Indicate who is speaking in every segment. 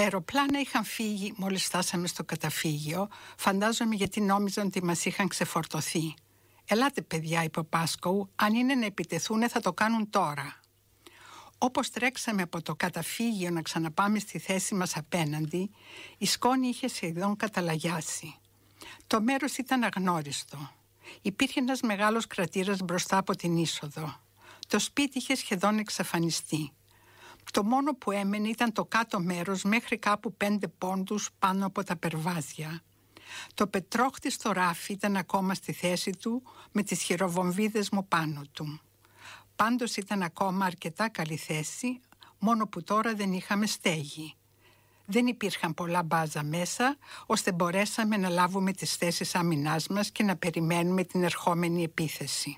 Speaker 1: αεροπλάνα είχαν φύγει μόλις φτάσαμε στο καταφύγιο, φαντάζομαι γιατί νόμιζαν ότι μας είχαν ξεφορτωθεί. «Ελάτε παιδιά», είπε ο Πάσκοου, «αν είναι να επιτεθούνε θα το κάνουν τώρα». Όπως τρέξαμε από το καταφύγιο να ξαναπάμε στη θέση μας απέναντι, η σκόνη είχε σχεδόν καταλαγιάσει. Το μέρος ήταν αγνώριστο. Υπήρχε ένας μεγάλος κρατήρας μπροστά από την είσοδο. Το σπίτι είχε σχεδόν εξαφανιστεί. Το μόνο που έμενε ήταν το κάτω μέρος μέχρι κάπου 5 πόντους πάνω από τα περβάζια. Το πετρόχτιστο ράφι ήταν ακόμα στη θέση του με τις χειροβομβίδες μου πάνω του. Πάντως ήταν ακόμα αρκετά καλή θέση, μόνο που τώρα δεν είχαμε στέγη. Δεν υπήρχαν πολλά μπάζα μέσα, ώστε μπορέσαμε να λάβουμε τις θέσεις άμυνάς μας και να περιμένουμε την ερχόμενη επίθεση.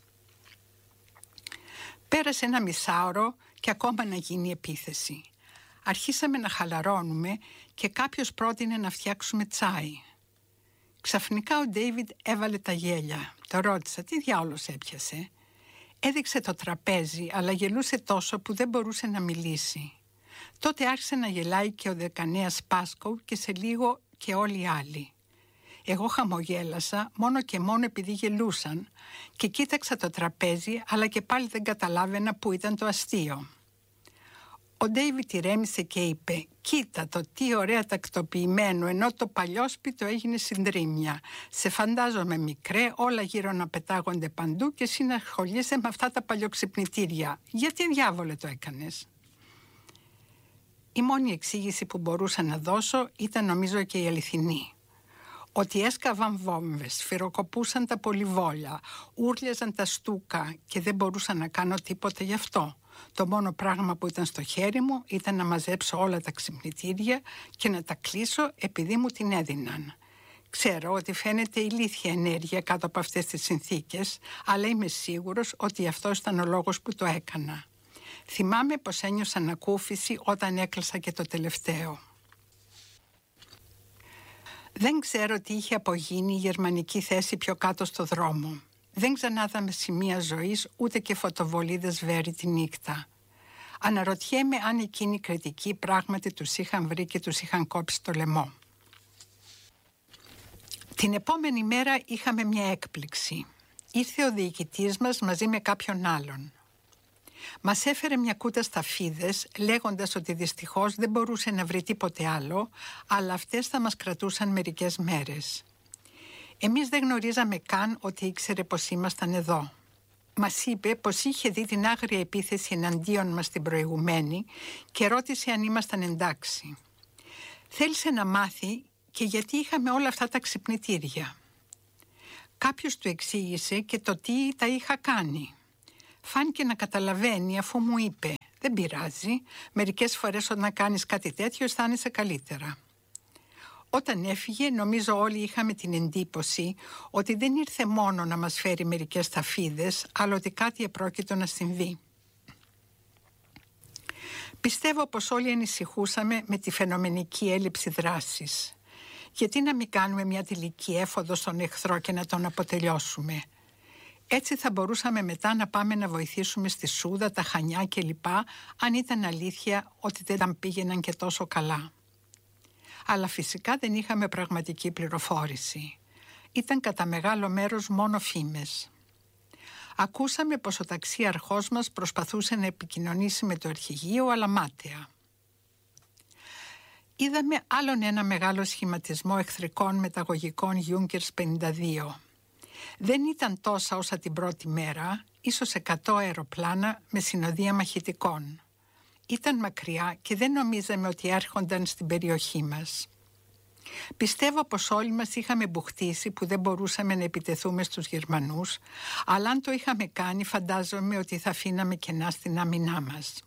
Speaker 1: Πέρασε ένα μισάωρο και ακόμα να γίνει η επίθεση. Αρχίσαμε να χαλαρώνουμε και κάποιος πρότεινε να φτιάξουμε τσάι. Ξαφνικά ο Ντέιβιντ έβαλε τα γέλια. Το ρώτησα, τι διάολος έπιασε. Έδειξε το τραπέζι, αλλά γελούσε τόσο που δεν μπορούσε να μιλήσει. Τότε άρχισε να γελάει και ο δεκανέας Πάσκοου και σε λίγο και όλοι οι άλλοι. Εγώ χαμογέλασα μόνο και μόνο επειδή γελούσαν και κοίταξα το τραπέζι, αλλά και πάλι δεν καταλάβαινα που ήταν το αστείο. Ο Ντέιβιντ ηρέμησε και είπε «Κοίτα το, τι ωραία τακτοποιημένο, ενώ το παλιόσπιτο έγινε συντρίμμια. Σε φαντάζομαι μικρέ, όλα γύρω να πετάγονται παντού και εσύ να ασχολείσαι με αυτά τα παλιοξυπνητήρια. Γιατί διάβολε το έκανες?» Η μόνη εξήγηση που μπορούσα να δώσω ήταν νομίζω και η αληθινή. Ότι έσκαβαν βόμβες, σφυροκοπούσαν τα πολυβόλια, ούρλιαζαν τα στούκα και δεν μπορούσα να κάνω τίποτα γι' αυτό. Το μόνο πράγμα που ήταν στο χέρι μου ήταν να μαζέψω όλα τα ξυπνητήρια και να τα κλείσω επειδή μου την έδιναν. Ξέρω ότι φαίνεται ηλίθια ενέργεια κάτω από αυτές τις συνθήκες, αλλά είμαι σίγουρος ότι αυτός ήταν ο λόγος που το έκανα. Θυμάμαι πως ένιωσα ανακούφιση όταν έκλεισα και το τελευταίο. Δεν ξέρω τι είχε απογίνει η γερμανική θέση πιο κάτω στο δρόμο. Δεν ξανάδαμε σημεία ζωής ούτε και φωτοβολίδες βέρη τη νύχτα. Αναρωτιέμαι αν εκείνοι οι κριτικοί πράγματι τους είχαν βρει και τους είχαν κόψει το λαιμό. Την επόμενη μέρα είχαμε μια έκπληξη. Ήρθε ο διοικητής μας μαζί με κάποιον άλλον. Μας έφερε μια κούτα σταφίδες λέγοντας ότι δυστυχώς δεν μπορούσε να βρει τίποτε άλλο, αλλά αυτές θα μας κρατούσαν μερικές μέρες. Εμείς δεν γνωρίζαμε καν ότι ήξερε πως ήμασταν εδώ. Μας είπε πως είχε δει την άγρια επίθεση εναντίον μας την προηγουμένη και ρώτησε αν ήμασταν εντάξει. Θέλησε να μάθει και γιατί είχαμε όλα αυτά τα ξυπνητήρια. Κάποιος του εξήγησε και το τι τα είχα κάνει. Φάνηκε να καταλαβαίνει αφού μου είπε «Δεν πειράζει, μερικές φορές όταν κάνεις κάτι τέτοιο αισθάνεσαι καλύτερα». Όταν έφυγε νομίζω όλοι είχαμε την εντύπωση ότι δεν ήρθε μόνο να μας φέρει μερικές ταφίδες, αλλά ότι κάτι επρόκειτο να συμβεί. Πιστεύω πως όλοι ανησυχούσαμε με τη φαινομενική έλλειψη δράσης. Γιατί να μην κάνουμε μια τυλική έφοδο στον εχθρό και να τον αποτελειώσουμε. Έτσι θα μπορούσαμε μετά να πάμε να βοηθήσουμε στη Σούδα, τα Χανιά κλπ. Αν ήταν αλήθεια ότι δεν τα πήγαιναν και τόσο καλά. Αλλά φυσικά δεν είχαμε πραγματική πληροφόρηση. Ήταν κατά μεγάλο μέρος μόνο φήμες. Ακούσαμε πως ο ταξίαρχός μας προσπαθούσε να επικοινωνήσει με το αρχηγείο, αλλά μάταια. Είδαμε άλλον ένα μεγάλο σχηματισμό εχθρικών μεταγωγικών Junkers 52. Δεν ήταν τόσα όσα την πρώτη μέρα, ίσως 100 αεροπλάνα με συνοδεία μαχητικών. Ήταν μακριά και δεν νομίζαμε ότι έρχονταν στην περιοχή μας. Πιστεύω πως όλοι μας είχαμε μπουχτίσει που δεν μπορούσαμε να επιτεθούμε στους Γερμανούς, αλλά αν το είχαμε κάνει φαντάζομαι ότι θα αφήναμε κενά στην άμυνά μας.